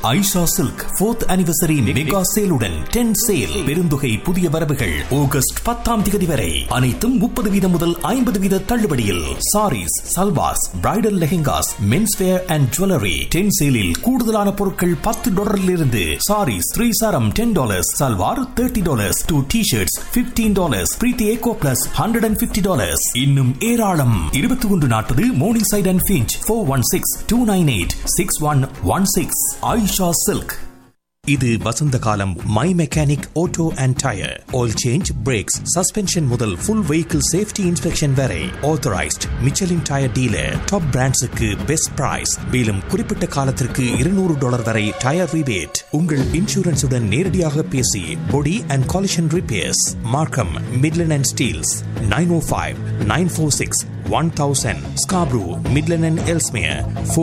Aisha silk 4th anniversary mega சேலுடன் 10 sale. பெருந்தொகை புதிய வரவுகள் August 10 வரை. அனைத்தும் 30% முதல் 50% தள்ளுபடியில். Saris, salwars, bridal lehengas, men's where and jewellery 10 சேலில் கூடுதலான பொருட்கள் $10 இருந்து. சாரீஸ் 3 சாரம் $10, சல்வார் $30, 2 t-shirts $15, பிரீத்தி ஏகோ பிளஸ் $150. இன்னும் ஏராளம். 2140 morning side and Finch 416-298-6116. Ayesha silk. இது வசந்த காலம். My mechanic auto and tyre oil change, breaks, suspension முதல் ஃபுல் வெஹிக்கிள் சேஃப்டி இன்ஸ்பெக்ஷன் வரை authorised Michelin tyre dealer. Top பிராண்ட்ஸுக்கு best price. மேலும் குறிப்பிட்ட காலத்திற்கு $200 வரை டயர் ரிபேட். உங்கள் இன்சூரன்ஸுடன் நேரடியாக பேசி பொடி அண்ட் காலிஷன் ரிப்பேர்ஸ். மார்க்கம், Midland and Steeles 905-946-1000. Scarborough, Midland and Ellesmere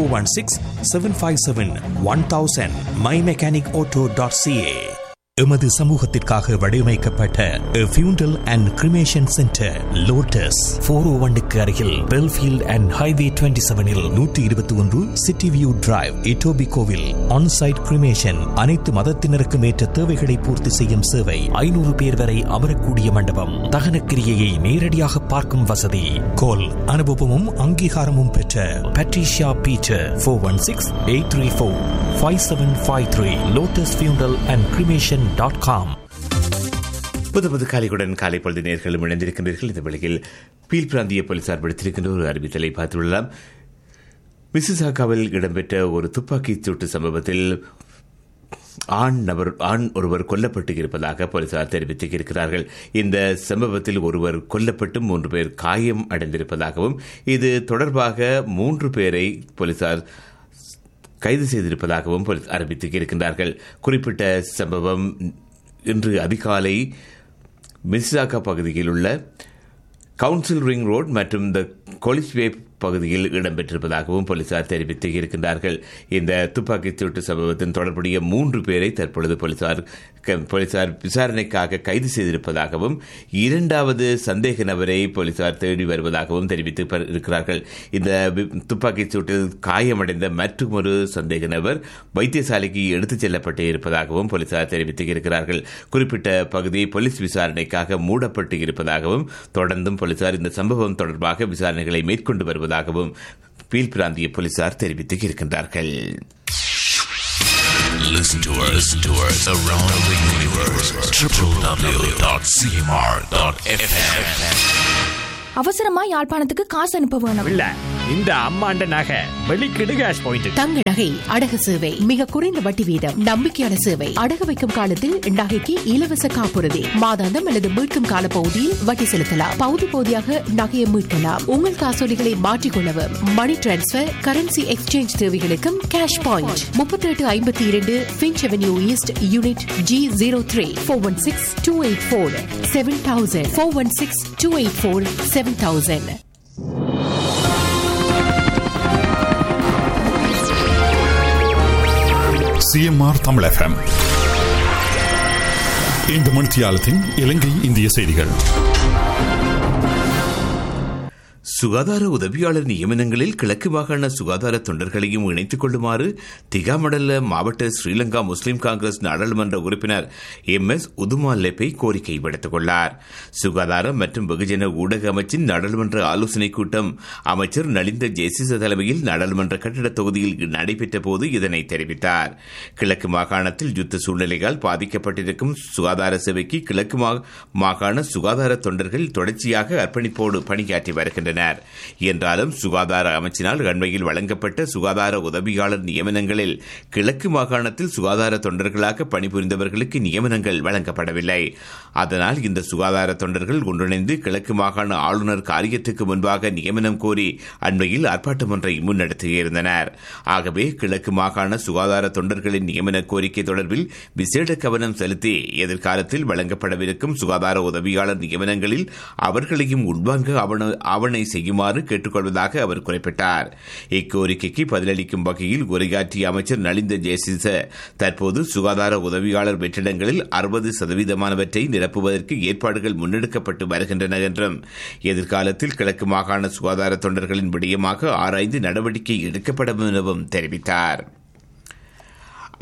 416-757-1000. mymechanicauto.ca. எமது சமூகத்திற்காக வடிவமைக்கப்பட்ட ஃபியூண்டல் அண்ட் கிரிமேஷன் சென்டர் லோட்டஸ் 401 அருகில் Belfield and highway 27 121 city view drive, இட்டோபிகோவில். Onsite cremation, அனைத்து மதத்தினருக்கும் ஏற்ற தேவைகளை பூர்த்தி செய்யும் சேவை. 500 பேர் வரை அமரக்கூடிய மண்டபம். தகனக்கிரியையை நேரடியாக பார்க்கும் வசதி. கோல் அனுபவமும் அங்கீகாரமும் பெற்ற பட்ரிஷியா பீட்டர் 416-834-5753. லோட்டஸ் ஃபியூண்டல் அண்ட் கிரிமேஷன் .com. புது காலையுடன் காலை பொழுது நேர்களும் இணைந்திருக்கின்றீர்கள். இந்த வேளையில் பீல் பிராந்திய போலீசார் விடுத்திருக்கின்ற ஒரு அறிவித்தலை பார்த்துள்ளலாம். மிசிசாகாவில் இடம்பெற்ற ஒரு துப்பாக்கிச் சூட்டு சம்பவத்தில் ஆண் ஒருவர் கொல்லப்பட்டு இருப்பதாக போலீசார் தெரிவித்திருக்கிறார்கள். இந்த சம்பவத்தில் ஒருவர் கொல்லப்பட்டு 3 பேர் காயம் அடைந்திருப்பதாகவும், இது தொடர்பாக 3 பேரை போலீசார் கைது செய்திருப்பதாகவும் போலீஸ் அறிவித்திருக்கின்றார்கள். குறிப்பிட்ட சம்பவம் இன்று அதிகாலை மிசிசாகா பகுதியில் உள்ள கவுன்சில் ரிங் ரோட் மற்றும் த கொலிஸ்வே பகுதியில் இடம்பெற்றிருப்பதாகவும் போலீசார் தெரிவித்திருக்கின்றார்கள். இந்த துப்பாக்கிச் சூட்டு சம்பவத்தின் தொடர்புடைய 3 பேரை தற்பொழுது போலீசார் விசாரணைக்காக கைது செய்திருப்பதாகவும், 2வது சந்தேக நபரை போலீசார் தேடி வருவதாகவும் தெரிவித்திருக்கிறார்கள். இந்த துப்பாக்கிச் சூட்டில் காயமடைந்த மற்றொரு சந்தேக நபர் வைத்தியசாலைக்கு எடுத்துச் செல்லப்பட்டு இருப்பதாகவும் போலீசார் தெரிவித்திருக்கிறார்கள். குறிப்பிட்ட பகுதி போலீஸ் விசாரணைக்காக மூடப்பட்டு இருப்பதாகவும், தொடர்ந்தும் போலீசார் இந்த சம்பவம் தொடர்பாக விசாரணைகளை மேற்கொண்டு வருவதாகவும் பீல் பிராந்திய போலீசார் தெரிவித்திருக்கின்றார்கள். Listen to us around the universe. www.cmr.fm. அவசரமா யாழ்ப்பாணத்துக்கு காசு அனுப்ப வேணும். இல்ல, இந்த அம்மாண்ட நகை வெளிக்கிடு கேஷ் பாயிண்ட். தங்க நகை அடகு சேவை மிக குறைந்த வட்டி வீதம், நம்பிக்கையான சேவை. அடகு வைக்கும் காலத்தில் நகைக்கு இலவச காப்புறுதி. மாதாந்தம் அல்லது மீட்கும் கால பகுதியில் வட்டி செலுத்தலாம். பகுதி பகுதியாக நகையை மீட்கலாம். உங்கள் காசோலிகளை மாற்றிக்கொள்ளவும், மணி டிரான்ஸ்பர், கரன்சி எக்ஸ்சேஞ்ச் தேவைகளுக்கும் cash point. 3852 Finch Avenue East, Unit G03. 416-284-7000. 416-284-7000. CMR Tamil FM. இந்த மணித்தியாலத்தின் இலங்கை இந்திய செய்திகள். சுகாதார உதவியாளர் நியமனங்களில் கிழக்கு மாகாண சுகாதார தொண்டர்களையும் இணைத்துக் கொள்ளுமாறு திகாமடல்ல மாவட்ட ஸ்ரீலங்கா முஸ்லிம் காங்கிரஸ் நாடாளுமன்ற உறுப்பினர் MS உதுமா லெப்பை கோரிக்கை விடுத்துள்ளார். சுகாதார மற்றும் வெகுஜன ஊடக அமைச்சின் நாடாளுமன்ற ஆலோசனைக் கூட்டம் அமைச்சர் நலிந்த ஜெயசிச தலைமையில் நாடாளுமன்ற கட்டிட தொகுதியில் நடைபெற்ற போது இதனை தெரிவித்தார். கிழக்கு மாகாணத்தில் யுத்த சூழ்நிலையால் பாதிக்கப்பட்டிருக்கும் சுகாதார சேவைக்கு கிழக்கு மாகாண சுகாதார தொண்டர்கள் தொடர்ச்சியாக அர்ப்பணிப்போடு பணியாற்றி வருகின்றனர். என்றாலும் சுகாதார அமைச்சினால் அண்மையில் வழங்கப்பட்ட சுகாதார உதவியாளர் நியமனங்களில் கிழக்கு மாகாணத்தில் சுகாதார தொண்டர்களாக பணிபுரிந்தவர்களுக்கு நியமனங்கள் வழங்கப்படவில்லை. அதனால் இந்த சுகாதார தொண்டர்கள் ஒன்றிணைந்து கிழக்கு மாகாண ஆளுநர் காரியத்துக்கு முன்பாக நியமனம் கோரி அண்மையில் ஆர்ப்பாட்டம் ஒன்றை முன்னெடுத்திருந்தனர். ஆகவே கிழக்கு மாகாண சுகாதார தொண்டர்களின் நியமன கோரிக்கை தொடர்பில் விசேட கவனம் செலுத்தி எதிர்காலத்தில் வழங்கப்படவிருக்கும் சுகாதார உதவியாளர் நியமனங்களில் அவர்களையும் உள்வாங்க ஆவணை செய்யுமாறு கேட்டுக்கொள்வதாக அவர் குறிப்பிட்டார். இக்கோரிக்கைக்கு பதிலளிக்கும் வகையில் உரையாற்றிய அமைச்சர் நலிந்த ஜெயசிச தற்போது சுகாதார உதவியாளர் வெற்றிடங்களில் 60% நிரப்புவதற்கு ஏற்பாடுகள் முன்னெடுக்கப்பட்டு வருகின்றன என்றும், எதிர்காலத்தில் கிழக்கு மாகாண சுகாதார தொண்டர்களின் விடயமாக ஆராய்ந்து நடவடிக்கை எடுக்கப்படும் எனவும் தெரிவித்தார்.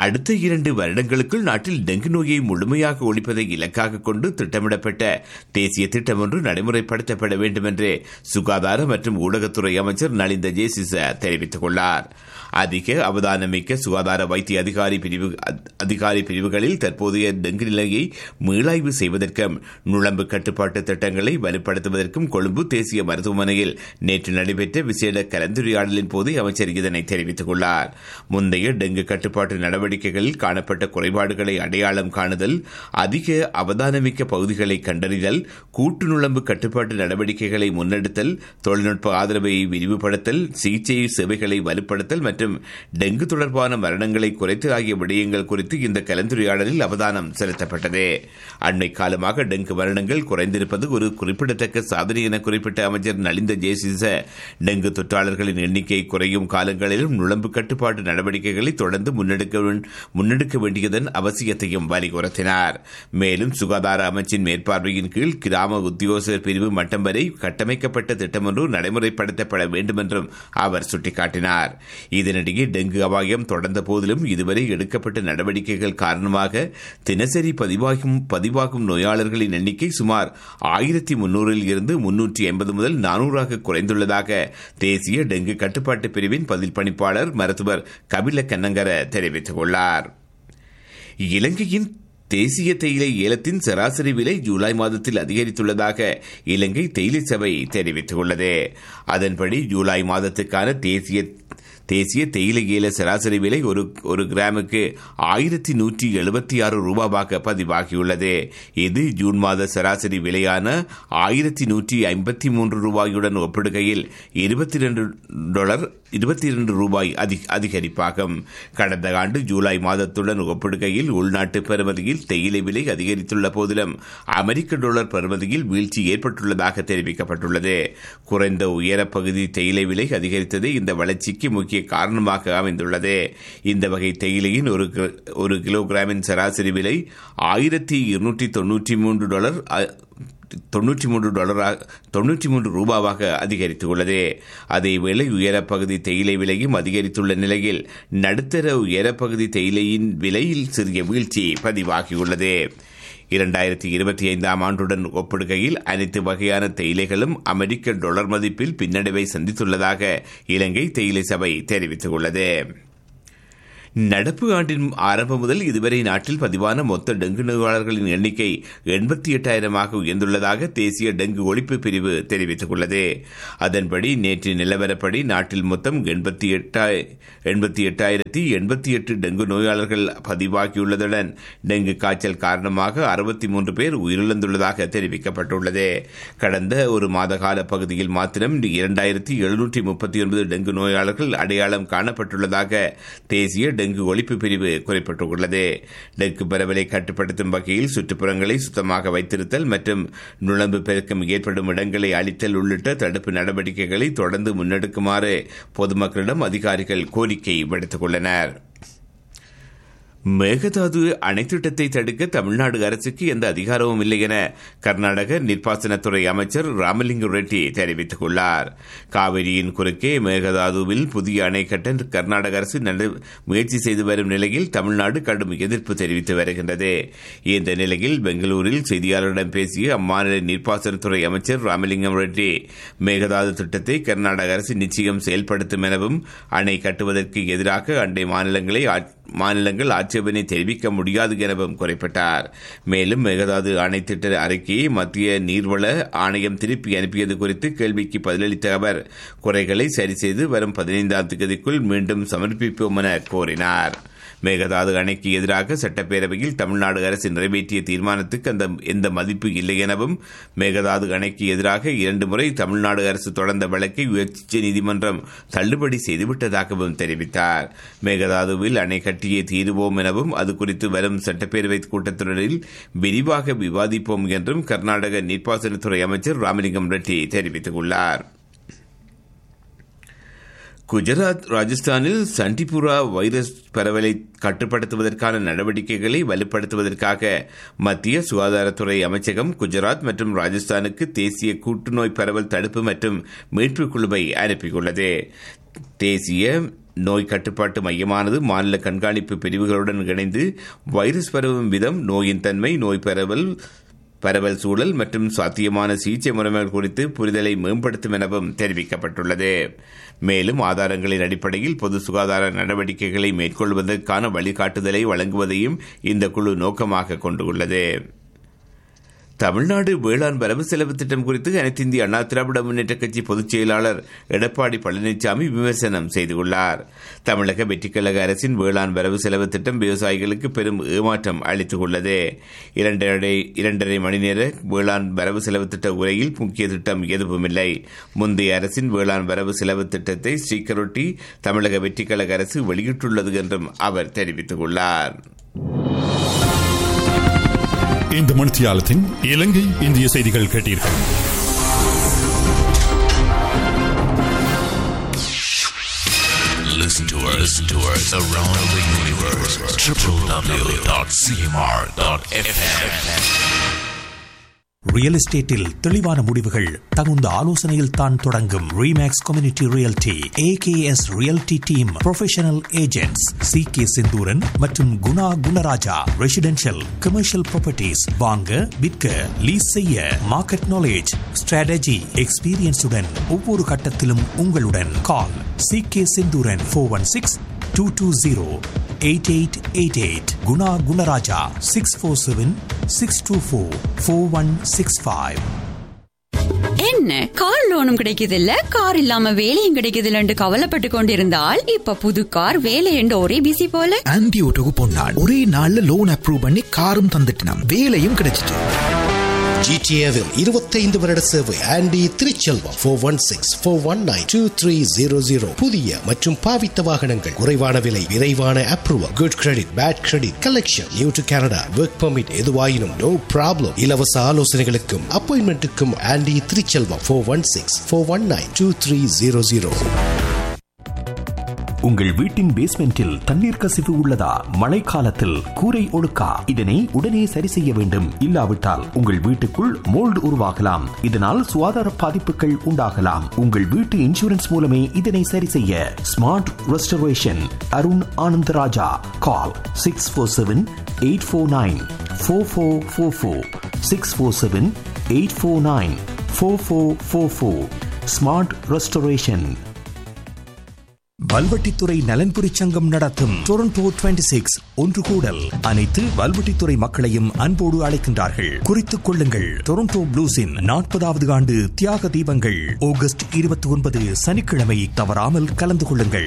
அடுத்த 2 வருடங்களுக்குள் நாட்டில் டெங்கு நோயை முழுமையாக ஒழிப்பதை இலக்காக கொண்டு திட்டமிடப்பட்ட தேசிய திட்டம் ஒன்று நடைமுறைப்படுத்தப்பட வேண்டும் என்று சுகாதார மற்றும் ஊடகத்துறை அமைச்சர் நலிந்த ஜேசிச தெரிவித்துக் கொண்டார். அதிக அவதானமிக்க சுகாதார வைத்திய அதிகாரி பிரிவுகளில் தற்போதைய டெங்கு நிலையை மீளாய்வு செய்வதற்கும் நுழம்பு கட்டுப்பாட்டு திட்டங்களை வலுப்படுத்துவதற்கும் கொழும்பு தேசிய மருத்துவமனையில் நேற்று நடைபெற்ற விசேட கலந்துரையாடலின் போது அமைச்சர் இதனை தெரிவித்துக் கொண்டார். முந்தைய டெங்கு கட்டுப்பாட்டு நடவடிக்கைகளில் காணப்பட்ட குறைபாடுகளை அடையாளம் காணுதல், அதிக அவதானமிக்க பகுதிகளை கண்டறிதல், கூட்டு நுழம்பு கட்டுப்பாட்டு நடவடிக்கைகளை முன்னெடுத்தல், தொழில்நுட்ப ஆதரவை விரிவுபடுத்தல், சிகிச்சை சேவைகளை வலுப்படுத்தல் மற்றும் டெங்கு தொடர்பான மரணங்களை குறைத்து ஆகிய விடயங்கள் குறித்து இந்த கலந்துரையாடலில் அவதானம் செலுத்தப்பட்டது. அண்மை காலமாக டெங்கு மரணங்கள் குறைந்திருப்பது ஒரு குறிப்பிடத்தக்க சாதனை என குறிப்பிட்ட அமைச்சர் நலிந்த ஜேசிச டெங்கு தொற்றாளர்களின் எண்ணிக்கை குறையும் காலங்களிலும் நுழம்பு கட்டுப்பாட்டு நடவடிக்கைகளை தொடர்ந்து முன்னெடுக்க வேண்டியதன் அவசியத்தையும் வலியுறுத்தினார். மேலும் சுகாதார அமைச்சின் மேற்பார்வையின் கீழ் கிராம உத்தியோகர் பிரிவு மட்டம் வரை கட்டமைக்கப்பட்ட திட்டம் ஒன்று நடைமுறைப்படுத்தப்பட வேண்டும் என்றும் அவர் சுட்டிக்காட்டினார். இதனிடையே டெங்கு அபாயம் தொடர்ந்த போதிலும் இதுவரை எடுக்கப்பட்ட நடவடிக்கைகள் காரணமாக தினசரி பதிவாகும் நோயாளர்களின் எண்ணிக்கை சுமார் 1300 இருந்து 350 முதல் 400 குறைந்துள்ளதாக தேசிய டெங்கு கட்டுப்பாட்டு பிரிவின் பதில் பணிப்பாளர் மருத்துவர் கபில கன்னங்கர தெரிவித்துக் கொண்டார். இலங்கையின் தேசிய தேயிலை ஏலத்தின் சராசரி விலை ஜூலை மாதத்தில் அதிகரித்துள்ளதாக இலங்கை தேயிலை சபை தெரிவித்துள்ளது. அதன்படி ஜூலை மாதத்துக்கான தேசிய தேயிலை ஏல சராசரி விலை ஒரு கிராமுக்கு 1176 ரூபாவாக பதிவாகியுள்ளது. இது ஜூன் மாத சராசரி விலையான 1153 ரூபாயுடன் ஒப்பிடுகையில் $22 ரூபாய் அதிகரிப்பாகும். கடந்த ஆண்டு ஜூலை மாதத்துடன் ஒப்பிடுகையில் உள்நாட்டு பெறுமதியில் தேயிலை விலை அதிகரித்துள்ள போதிலும் அமெரிக்க டாலர் பெறுமதியில் வீழ்ச்சி ஏற்பட்டுள்ளதாக தெரிவிக்கப்பட்டுள்ளது. குறைந்த உயரப்பகுதி தேயிலை விலை அதிகரித்தது இந்த வளர்ச்சிக்கு முக்கிய காரணமாக அமைந்துள்ளது. இந்த வகை தேயிலையின் ஒரு கிலோகிராமின் சராசரி விலை $93 ரூபாவாக அதிகரித்துள்ளது. அதேவேளை உயரப்பகுதி தேயிலை விலையும் அதிகரித்துள்ள நிலையில் நடுத்தர உயரப்பகுதி தேயிலையின் விலையில் சிறிய வீழ்ச்சி பதிவாகியுள்ளது. 2025 ஆண்டுடன் ஒப்பிடுகையில் அனைத்து வகையான தேயிலைகளும் அமெரிக்க டாலர் மதிப்பில் பின்னடைவை சந்தித்துள்ளதாக இலங்கை தேயிலை சபை தெரிவித்துள்ளது. நடப்பு ஆண்டின் ஆரம்பம் முதல் இதுவரை நாட்டில் பதிவான மொத்த டெங்கு நோயாளர்களின் எண்ணிக்கை 88,000 உயர்ந்துள்ளதாக தேசிய டெங்கு ஒழிப்பு பிரிவு தெரிவித்துள்ளது. அதன்படி நேற்று நிலவரப்படி நாட்டில் மொத்தம் 88,088 டெங்கு நோயாளர்கள் பதிவாகியுள்ளதுடன் டெங்கு காய்ச்சல் காரணமாக 63 பேர் உயிரிழந்துள்ளதாக தெரிவிக்கப்பட்டுள்ளது. கடந்த ஒரு மாத கால பகுதியில் மாத்திரம் 2,739 டெங்கு நோயாளர்கள் அடையாளம் காணப்பட்டுள்ளதாக தேசிய டெங்கு ஒழிப்பு பிரிவு குறிப்பிட்டுள்ளது. டெங்கு பரவலை கட்டுப்படுத்தும் வகையில் சுற்றுப்புறங்களை சுத்தமாக வைத்திருத்தல் மற்றும் நுழம்பு பெருக்கம் ஏற்படும் இடங்களை அழித்தல் உள்ளிட்ட தடுப்பு நடவடிக்கைகளை தொடர்ந்து முன்னெடுக்குமாறு பொதுமக்களிடம் அதிகாரிகள் கோரிக்கை விடுத்துள்ளனர். மேகதாது அணை திட்டத்தை தடுக்க தமிழ்நாடு அரசுக்கு எந்த அதிகாரமும் இல்லை என கர்நாடக நீர்ப்பாசனத்துறை அமைச்சர் ராமலிங்க ரெட்டி தெரிவித்துள்ளார். காவிரியின் குறுக்கே மேகதாதுவில் புதிய அணை கட்ட கர்நாடக அரசு முயற்சி செய்து வரும் நிலையில் தமிழ்நாடு கடும் எதிர்ப்பு தெரிவித்து வருகின்றது. இந்த நிலையில் பெங்களூரில் செய்தியாளர்களிடம் பேசிய அம்மாநில நீர்ப்பாசனத்துறை அமைச்சர் ராமலிங்கம் ரெட்டி மேகதாது திட்டத்தை கர்நாடக அரசு நிச்சயம் செயல்படுத்தும் எனவும் அணை கட்டுவதற்கு எதிராக அண்டை மாநிலங்கள் ஆட்சேபனை தெரிவிக்க முடியாது எனவும் குறிப்பிட்டார். மேலும் மேகதாது அணை திட்ட அறிக்கையை மத்திய நீர்வள ஆணையம் திருப்பி அனுப்பியது குறித்து கேள்விக்கு பதிலளித்த அவர் குறைகளை சரி செய்து வரும் 15ஆம் தேதிக்குள் மீண்டும் சமர்ப்பிப்போம் என கோரினார். மேகதாது அணைக்கு எதிராக சட்டப்பேரவையில் தமிழ்நாடு அரசு நிறைவேற்றிய தீர்மானத்துக்கு எந்த மதிப்பு இல்லை எனவும் மேகதாது அணைக்கு எதிராக 2 முறை தமிழ்நாடு அரசு தொடர்ந்த வழக்கை உச்ச நீதிமன்றம் தள்ளுபடி செய்துவிட்டதாகவும் தெரிவித்தார். மேகதாதுவில் அணை கட்டியே தீருவோம் எனவும் அது குறித்து வரும் சட்டப்பேரவை கூட்டத்தொடரில் விரிவாக விவாதிப்போம் என்றும் கர்நாடக நீர்ப்பாசனத்துறை அமைச்சர் ராமலிங்கம் ரெட்டி தெரிவித்துள்ளார். குஜராத், ராஜஸ்தானில் சண்டிபுரா வைரஸ் பரவலை கட்டுப்படுத்துவதற்கான நடவடிக்கைகளை வலுப்படுத்துவதற்காக மத்திய சுகாதாரத்துறை அமைச்சகம் குஜராத் மற்றும் ராஜஸ்தானுக்கு தேசிய கூட்டுநோய் பரவல் தடுப்பு மற்றும் மீட்பு குழுவை அனுப்பியுள்ளது. தேசிய நோய் கட்டுப்பாட்டு மையமானது மாநில கண்காணிப்பு பிரிவுகளுடன் இணைந்து வைரஸ் பரவும் விதம், நோயின் தன்மை, நோய் பரவல் சூழல் மற்றும் சாத்தியமான சிகிச்சை முறைகள் குறித்து புரிதலை மேம்படுத்தும் எனவும் தெரிவிக்கப்பட்டுள்ளது. மேலும் ஆதாரங்களின் அடிப்படையில் பொது சுகாதார நடவடிக்கைகளை மேற்கொள்வதற்கான வழிகாட்டுதலை வழங்குவதையும் இந்த குழு நோக்கமாக கொண்டுள்ளது. தமிழ்நாடு வேளாண் வரவு செலவு திட்டம் குறித்து அனைத்து இந்திய அண்ணா திராவிட முன்னேற்ற கட்சி பொதுச் செயலாளர் எடப்பாடி பழனிசாமி விமர்சனம் செய்துள்ளார். தமிழக வெற்றிக்கழக அரசின் வேளாண் வரவு செலவு திட்டம் விவசாயிகளுக்கு பெரும் ஏமாற்றம் அளித்துள்ளது. 2.5 மணி நேர வேளாண் வரவு செலவு திட்ட உரையில் முக்கிய திட்டம் எதுவுமில்லை. முந்தைய அரசின் வேளாண் வரவு செலவு திட்டத்தை ஸ்ரீக்கரொட்டி தமிழக வெற்றிக்கழக அரசு வெளியிட்டுள்ளது என்றும் அவர் தெரிவித்துள்ளார். இந்த மணித்தியாலத்தின் இலங்கை இந்திய செய்திகள் கேட்டீர்கள். Listen to us around the universe. www.cmr.fm. Real எஸ்டேட்டில் தெளிவான முடிவுகள் தகுந்த ஆலோசனையில் தான் தொடங்கும். Remakes community realty AKS realty team professional agents CK Senthuran மற்றும் Guna Gunaraja. Residential commercial properties வாங்க, விற்க, லீஸ் செய்ய, மார்க்கெட் நாலேஜ், ஸ்ட்ராட்டஜி, எக்ஸ்பீரியன்ஸுடன் ஒவ்வொரு கட்டத்திலும் உங்களுடன். கால் CK செந்தூரன் 416-220-8888. குணா குணராஜா 647-624-4165. என்ன கார் லோனும் கிடைக்குது இல்ல, கார் இல்லாம வேலையும் கிடைக்குது இல்லன்னு கவலைப்பட்டு கொண்டிருந்தால் இப்ப புது கார், வேலை என்று ஒரே பிசி போல. ஆன்டி ஓட்டோக்கு போனாள், ஒரே நாள்ல லோன் அப்ரூவ் பண்ணி காரும் தந்துட்டினாம், வேலையும் கிடைச்சிட்டு. GTAவில் 25 வருட சேவை. ஆண்டி திருச்செல்வம் 416-419-2300. புதிய மற்றும் பாவித்த வாகனங்கள், குறைவான விலை, விரைவான approval, good credit, bad credit, collection, new to Canada, work permit, எதுவாயினும் நோ ப்ராப்ளம். இலவச ஆலோசனைகளுக்கும் அப்பாயின்மெண்ட்டுக்கும் ஆண்டி திருச்செல்வம் 416-419-2300. உங்கள் வீட்டின் பேஸ்மெண்டில் தண்ணீர் கசிவு உள்ளதா? மழைக்காலத்தில் கூரை ஒழுக்கா? இதனை உடனே சரி செய்ய வேண்டும். இல்லாவிட்டால் உங்கள் வீட்டுக்குள் மோல்டு உருவாகலாம். இதனால் சுகாதார பாதிப்புகள் உண்டாகலாம். உங்கள் வீட்டு இன்சூரன்ஸ் மூலமே இதனை சரி செய்ய. Smart restoration Arun Anandaraja. கால் 647-849-4444. 647-849-4444. Smart restoration. வல்வெட்டித்துறை நலன்புரி சங்கம் நடத்தும் டொரண்டோ 26 ஒன்று கூடல் அனைத்து வல்வெட்டித்துறை மக்களையும் அன்போடு அழைக்கின்றார்கள். குறித்துக் கொள்ளுங்கள். டொரண்டோ ப்ளூஸின் 40வது ஆண்டு தியாக தீபங்கள் ஆகஸ்ட் 29 சனிக்கிழமை. தவறாமல் கலந்து கொள்ளுங்கள்.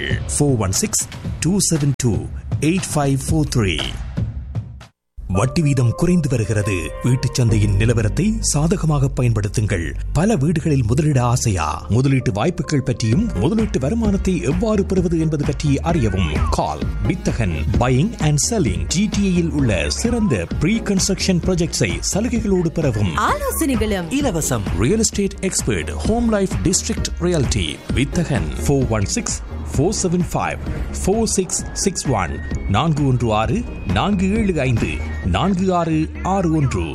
416-272-8543. வட்டி வீதம் குறைந்து வருகிறது. வீட்டுச் சந்தையின் நிலவரத்தை சாதகமாக பயன்படுத்துங்கள். பல வீடுகளில் முதலீடு ஆசையா? முதலீட்டு வாய்ப்புகள் பற்றியும் முதலீட்டு வருமானத்தை எவ்வாறு பெறுவது என்பது பற்றி அறியவும். கால் வித்தகன் பையிங் அண்ட் செல்லிங். GTAயில் உள்ள சிறந்த ப்ரீ கன்ஸ்ட்ரக்ஷன் ப்ராஜெக்ட்ஸை சலுகைகளோடு பெறவும். ஆலோசனைகளும் இலவசம். Real estate expert, home life district reality. Vithagan 416-475-4661. 416-475-4661.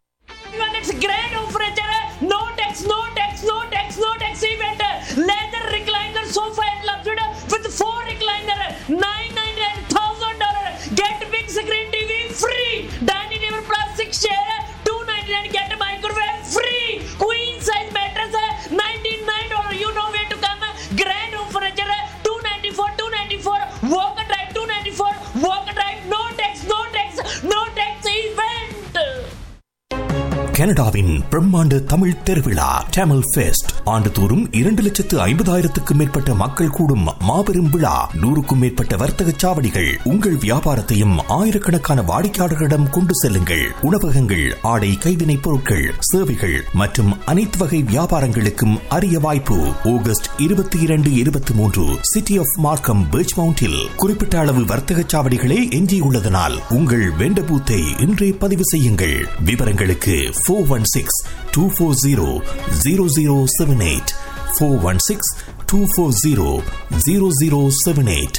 No tax event. Leather recliner sofa and luxury with 4 recliner, $999,000. Get big screen TV free. Dining table plastic chair $299. Get a microwave free. Queen size mattress $99. You know where to come. Grand home furniture $294. Walk and drive $294. Walk and drive. No tax event. கனடாவின் பிரம்மாண்ட தமிழ் திருவிழா டேமல் fest. ஆண்டுதோறும் 2,50,000க்கும் மேற்பட்ட மக்கள் கூடும் மாபெரும் விழா. 100க்கும் மேற்பட்ட வர்த்தக சாவடிகள். உங்கள் வியாபாரத்தையும் ஆயிரக்கணக்கான வாடிக்கையாளர்களிடம் கொண்டு செல்லுங்கள். உணவகங்கள், ஆடை, கைவினைப் பொருட்கள், சேவைகள் மற்றும் அனைத்து வகை வியாபாரங்களுக்கும் அரிய வாய்ப்பு. ஆகஸ்ட் 22-23 சிட்டி ஆஃப் மார்க்கம் பீச் மவுண்டில் குறிப்பிட்ட அளவு வர்த்தக சாவடிகளே எஞ்சியுள்ளதனால் உங்கள் வெண்ட பூத்தை இன்றே பதிவு செய்யுங்கள். விவரங்களுக்கு 416-240-0078. 416-240-0078.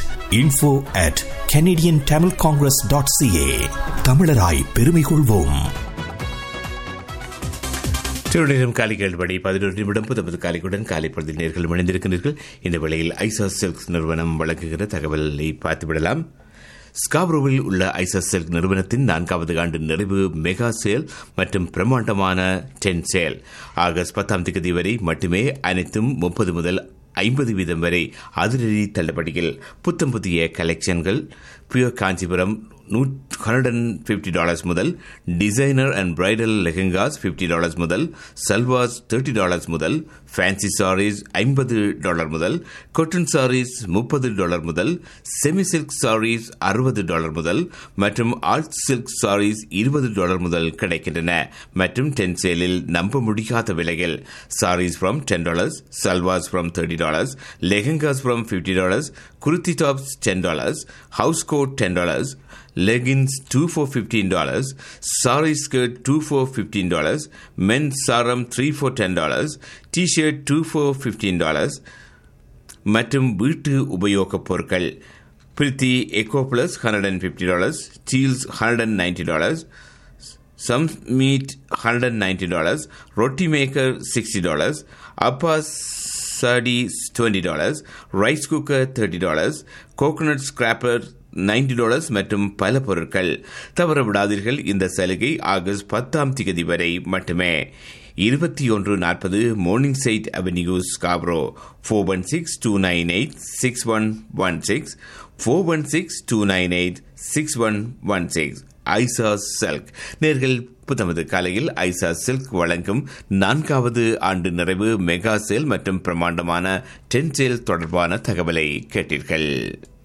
info@canadiantamilcongress.ca. தமிழராய் பெருமை கொள்வோம். நேரம் காலை கேள்படி 11 நிமிடம் 19 காலைக்குடன் காலை பொழுதில் நேர்கள் இணைந்திருக்கின்றீர்கள். இந்த வேளையில் ஐசா சில்க்ஸ் நிறுவனம் வழங்குகிற தகவலை பார்த்துவிடலாம். ஸ்காப்ரோவில் உள்ள ஐசா சில்க் நிறுவனத்தின் 4வது ஆண்டு நிறைவு மெகா சேல் மற்றும் பிரம்மாண்டமான 10 சேல் ஆகஸ்ட் 10 வரை மட்டுமே. அனைத்தும் 30 முதல் 50% வரை அதிரடி தள்ளுபடியில். புத்தம் புதிய கலெக்ஷன்கள் பியூர் காஞ்சிபுரம் $150 முதல், டிசைனர் அண்ட் பிரைடல் லெஹெங்காஸ் $50 முதல், சல்வாஸ் $30 முதல், ஃபேன்சி சாரீஸ் $50 முதல், காட்டன் சாரீஸ் $30 முதல், செமி சில்க் சாரீஸ் $60 முதல் மற்றும் ஆல்ட் சில்க் சாரீஸ் $20 முதல் கிடைக்கின்றன. மற்றும் 10 சேலில் நம்ப முடியாத விலையில் saris from $10, salwars from $30, lehengas from $50, kurti tops $10, house code $10, leggings 2 for $15, sari skirt 2 for $15, men's saram 3 for $10, t-shirt 2 for $15 மற்றும் வீட்டு உபயோகப் பொருட்கள் Preeti echo plus $150, Steeles $190, some meet $190, ரொட்டி மேக்கர் $60, அப்பாஸ் சாடி $20, ரைஸ் குக்கர் $30, கோகோனட் ஸ்கிராப்பர் $90 மற்றும் பல பொருட்கள். தவறவிடாதீர்கள். இந்த சலுகை ஆகஸ்ட் 10 வரை மட்டுமே. 2140 மோர்னிங் சைட் அவென்யூ, ஸ்காப்ரோ. 416-298-6116, 416-298-6116. ஐசா சில்க் நேர்கள் புத்தமது காலையில் ஐசா சில்க் வழங்கும் 4வது ஆண்டு நிறைவு மெகா சேல் மற்றும் பிரமாண்டமான 10 சேல் தொடர்பான தகவலை கேட்டீர்கள்.